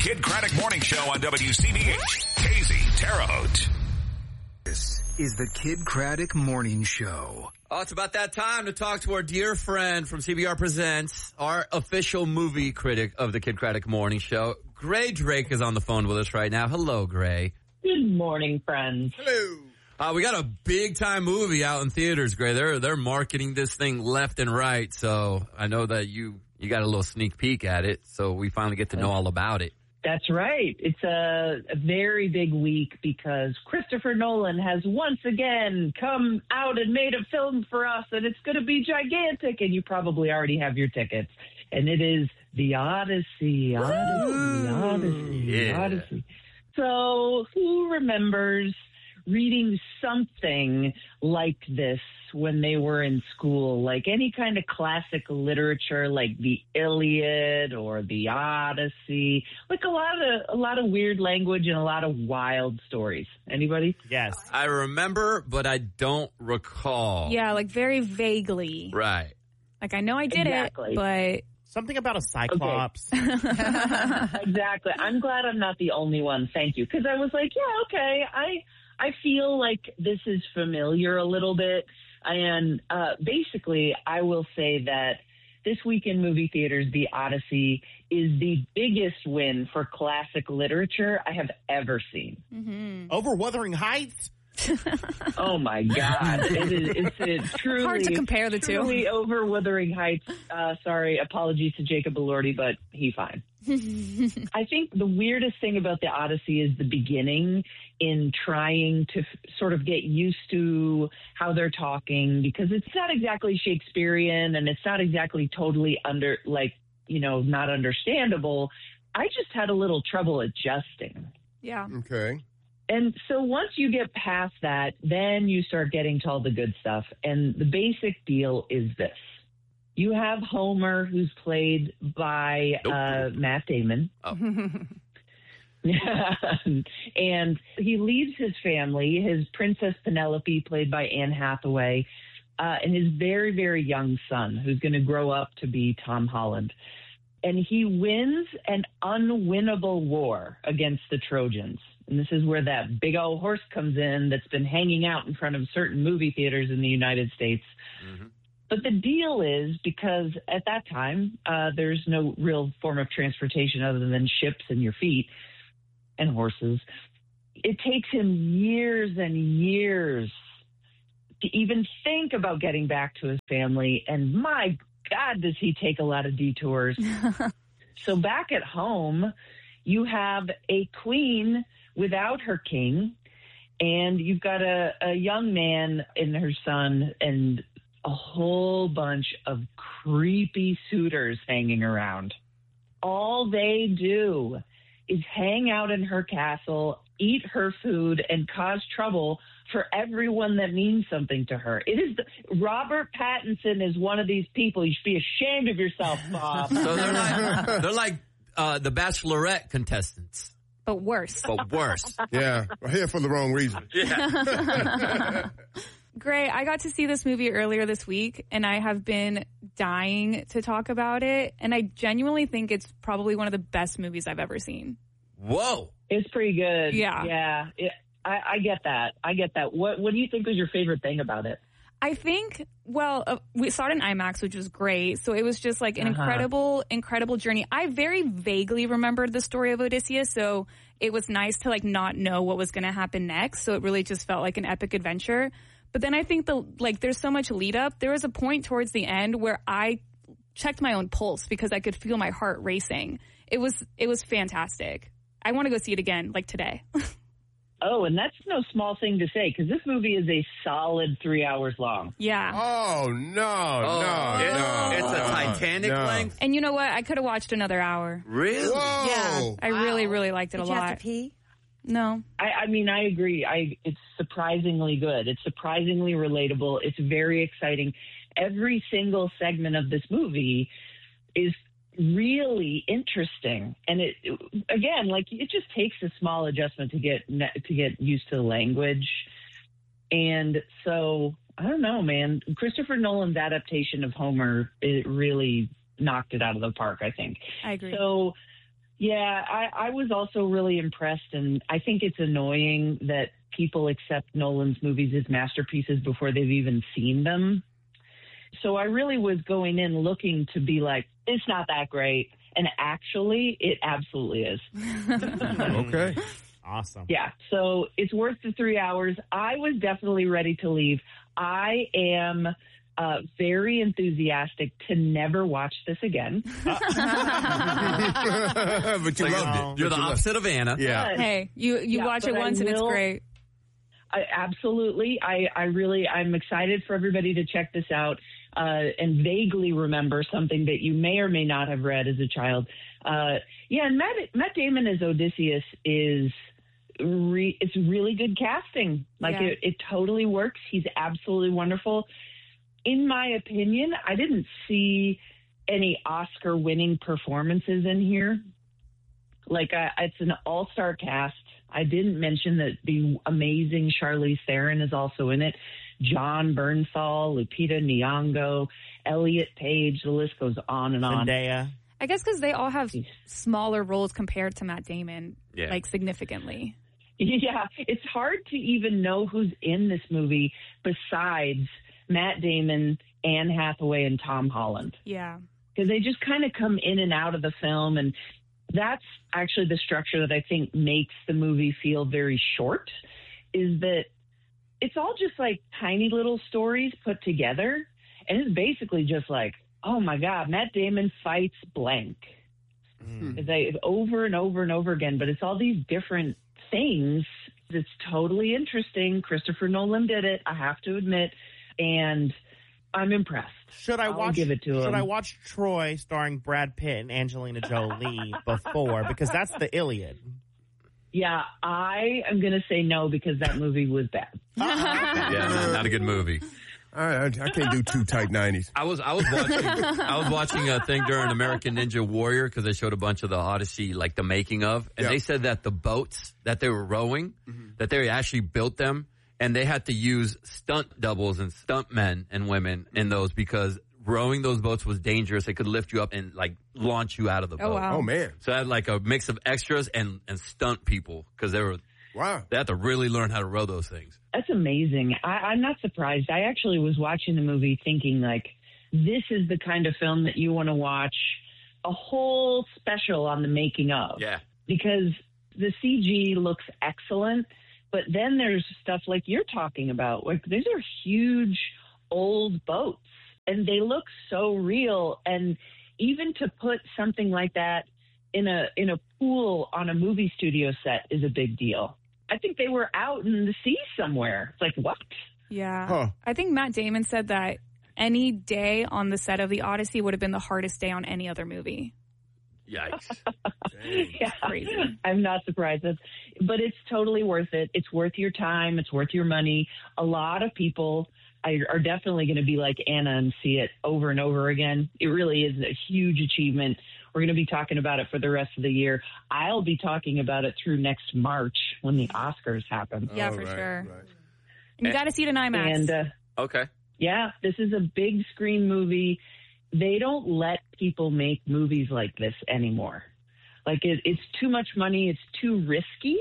Kid Craddock Morning Show on WCBH. Casey, Terre Haute. This is the Kid Craddock Morning Show. Oh, it's about that time to talk to our dear friend from CBR Presents, our official movie critic of the Kid Craddock Morning Show. Gray Drake is on the phone with us right now. Hello, Gray. Good morning, friends. Hello. We got a big-time movie out in theaters, Gray. They're marketing this thing left and right, so I know that you got a little sneak peek at it, so we finally get to know all about it. That's right. It's a very big week because Christopher Nolan has once again come out and made a film for us, and it's going to be gigantic, and you probably already have your tickets. And it is The Odyssey. Odyssey. So who remembers reading something like this when they were in school, like any kind of classic literature, like the Iliad or the Odyssey, like a lot of weird language and a lot of wild stories. Anybody? Yes. I remember, but I don't recall. Yeah, like very vaguely. Right. Like I know I did it, but... Something about a cyclops. Okay. Exactly. I'm glad I'm not the only one. Thank you. Because I was like, yeah, okay. I feel like this is familiar a little bit. And basically, I will say that this week in movie theaters, The Odyssey is the biggest win for classic literature I have ever seen. Mm-hmm. Over Wuthering Heights? Oh, my God. It's truly hard to compare the two. Truly over Wuthering Heights. Sorry, apologies to Jacob Elordi, but he's fine. I think the weirdest thing about The Odyssey is the beginning in trying to sort of get used to how they're talking, because it's not exactly Shakespearean and it's not exactly totally not understandable. I just had a little trouble adjusting. Yeah. Okay. And so once you get past that, then you start getting to all the good stuff. And the basic deal is this. You have Homer, who's played by Matt Damon. Oh. And he leaves his family, his Princess Penelope, played by Anne Hathaway, and his very, very young son, who's going to grow up to be Tom Holland. And he wins an unwinnable war against the Trojans. And this is where that big old horse comes in that's been hanging out in front of certain movie theaters in the United States. Mm-hmm. But the deal is, because at that time, there's no real form of transportation other than ships and your feet and horses. It takes him years and years to even think about getting back to his family. And my God, does he take a lot of detours. So back at home, you have a queen without her king, and you've got a young man and her son and a whole bunch of creepy suitors hanging around. All they do is hang out in her castle, eat her food, and cause trouble for everyone that means something to her. It is Robert Pattinson is one of these people. You should be ashamed of yourself, Bob. So they're like the Bachelorette contestants. But worse. Yeah, we're here for the wrong reason. Yeah. Gray, I got to see this movie earlier this week, and I have been dying to talk about it. And I genuinely think it's probably one of the best movies I've ever seen. Whoa. It's pretty good. Yeah. I get that. What do you think was your favorite thing about it? I think, we saw it in IMAX, which was great. So it was just like an incredible journey. I very vaguely remembered the story of Odysseus, so it was nice to like not know what was going to happen next. So it really just felt like an epic adventure. But then I think there's so much lead up. There was a point towards the end where I checked my own pulse because I could feel my heart racing. It was fantastic. I want to go see it again, like today. Oh, and that's no small thing to say, because this movie is a solid 3 hours long. Yeah. Oh, no. It's a Titanic length. And you know what? I could have watched another hour. Really? Whoa. Yeah. I really, really liked it a lot. Did you have to pee? No. I mean, I agree. It's surprisingly good. It's surprisingly relatable. It's very exciting. Every single segment of this movie is really interesting, and it just takes a small adjustment to get used to the language. And so I don't know, man. Christopher Nolan's adaptation of Homer, it really knocked it out of the park, I think. I agree. So Yeah, I was also really impressed, and I think it's annoying that people accept Nolan's movies as masterpieces before they've even seen them. So I really was going in looking to be like, it's not that great. And actually, it absolutely is. Okay. Awesome. Yeah, so it's worth the 3 hours. I was definitely ready to leave. I am very enthusiastic to never watch this again. But you loved it. You're the opposite of Anna. Yeah. Hey, you watch it once and it's great. Absolutely. I'm excited for everybody to check this out and vaguely remember something that you may or may not have read as a child. And Matt Damon as Odysseus is it's really good casting. It totally works. He's absolutely wonderful. In my opinion, I didn't see any Oscar-winning performances in here. It's an all-star cast. I didn't mention that the amazing Charlize Theron is also in it. John Bernthal, Lupita Nyong'o, Elliot Page. The list goes on and on. Zendaya. I guess because they all have smaller roles compared to Matt Damon, Yeah. significantly. Yeah, it's hard to even know who's in this movie besides Matt Damon, Anne Hathaway, and Tom Holland. Yeah. Because they just kind of come in and out of the film, and that's actually the structure that I think makes the movie feel very short, is that it's all just like tiny little stories put together, and it's basically just like, oh my God, Matt Damon fights blank. It's over and over and over again, but it's all these different things. It's totally interesting. Christopher Nolan did it, I have to admit, and I'm impressed. I'll give it to him. Should I watch Troy starring Brad Pitt and Angelina Jolie before? Because that's the Iliad. Yeah, I am going to say no because that movie was bad. Yeah, not a good movie. I can't do two tight 90s. I was watching a thing during American Ninja Warrior because they showed a bunch of the Odyssey, like the making of, and they said that the boats that they were rowing, that they actually built them, and they had to use stunt doubles and stunt men and women in those because rowing those boats was dangerous. It could lift you up and launch you out of the boat. Wow. Oh man! So I had a mix of extras and stunt people because they had to really learn how to row those things. That's amazing. I'm not surprised. I actually was watching the movie thinking, this is the kind of film that you want to watch a whole special on the making of. Yeah. Because the CG looks excellent, but then there's stuff like you're talking about. These are huge old boats, and they look so real. And even to put something like that in a pool on a movie studio set is a big deal. I think they were out in the sea somewhere. It's what? Yeah. Huh. I think Matt Damon said that any day on the set of the Odyssey would have been the hardest day on any other movie. Yikes. Yeah. Crazy. I'm not surprised. But it's totally worth it. It's worth your time. It's worth your money. A lot of people are definitely going to be like Anna and see it over and over again. It really is a huge achievement. We're going to be talking about it for the rest of the year. I'll be talking about it through next March when the Oscars happen. Yeah, for sure. And you got to see it in IMAX. And Okay. yeah, this is a big screen movie. They don't let people make movies like this anymore. It's too much money. It's too risky.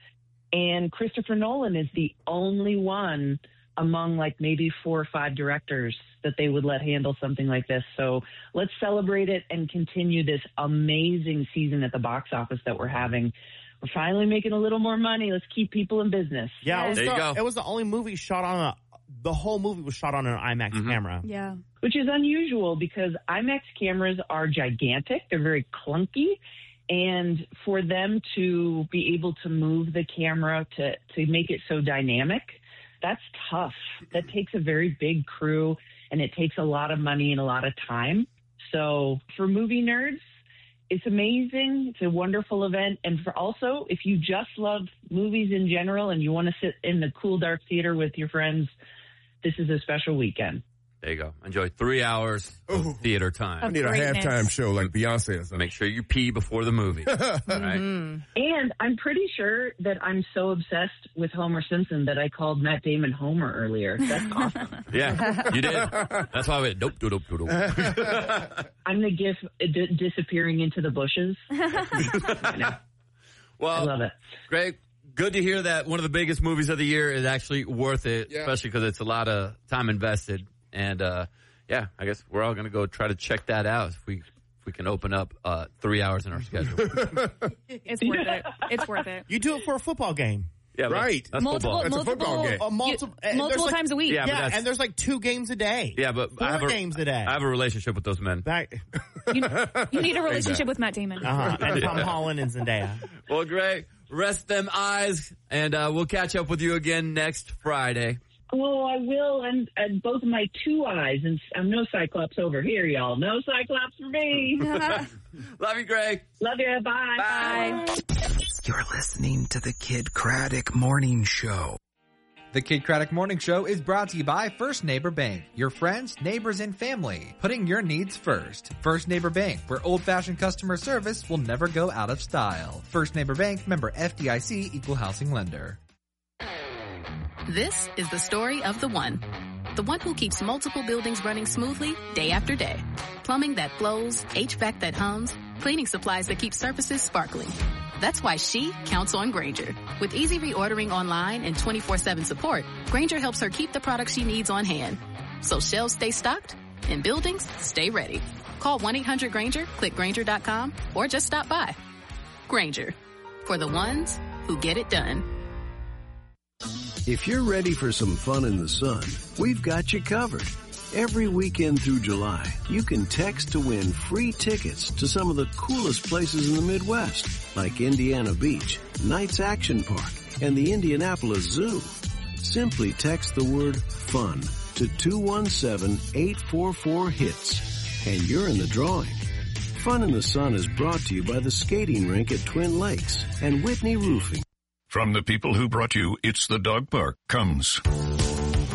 And Christopher Nolan is the only one among maybe 4 or 5 directors that they would let handle something like this. So let's celebrate it and continue this amazing season at the box office that we're having. We're finally making a little more money. Let's keep people in business. Yeah, There you go. It was the only movie shot on the whole movie was shot on an IMAX camera. Yeah. Which is unusual because IMAX cameras are gigantic. They're very clunky. And for them to be able to move the camera to make it so dynamic, that's tough. That takes a very big crew, and it takes a lot of money and a lot of time. So for movie nerds, it's amazing. It's a wonderful event. And for also, if you just love movies in general and you want to sit in the cool, dark theater with your friends, this is a special weekend. There you go. Enjoy 3 hours of theater time. I need a halftime show like Beyonce or something. Make sure you pee before the movie. Right? And I'm pretty sure that I'm so obsessed with Homer Simpson that I called Matt Damon Homer earlier. That's awesome. Yeah, you did. That's why I went, dope. I'm the GIF disappearing into the bushes. Well, I love it. Greg, good to hear that one of the biggest movies of the year is actually worth it, especially because it's a lot of time invested. And, I guess we're all going to go try to check that out if we can open up 3 hours in our schedule. It's worth it. It's worth it. You do it for a football game. Yeah, right. That's football. That's a football game. Multiple times a week. Yeah, And there's like 2 games a day. Yeah, but 4 games a day. I have a relationship with those men. You need a relationship with Matt Damon. And Tom Holland and Zendaya. Well, Greg, rest them eyes, and we'll catch up with you again next Friday. Oh, I will. And both of my 2 eyes. And I'm no Cyclops over here, y'all. No Cyclops for me. Love you, Greg. Love you. Bye. Bye. You're listening to the Kid Craddock Morning Show. The Kid Craddock Morning Show is brought to you by First Neighbor Bank, your friends, neighbors, and family, putting your needs first. First Neighbor Bank, where old-fashioned customer service will never go out of style. First Neighbor Bank, member FDIC, equal housing lender. This is the story of the one who keeps multiple buildings running smoothly day after day. Plumbing that flows, HVAC that hums, cleaning supplies that keep surfaces sparkling. That's why she counts on Grainger. With easy reordering online and 24/7 support, Grainger helps her keep the products she needs on hand. So shelves stay stocked and buildings stay ready. Call 1-800-GRAINGER, click Grainger.com, or just stop by. Grainger, for the ones who get it done. If you're ready for some fun in the sun, we've got you covered. Every weekend through July, you can text to win free tickets to some of the coolest places in the Midwest, like Indiana Beach, Knights Action Park, and the Indianapolis Zoo. Simply text the word FUN to 217-844-HITS, and you're in the drawing. Fun in the Sun is brought to you by the skating rink at Twin Lakes and Whitney Roofing. From the people who brought you It's the Dog Park comes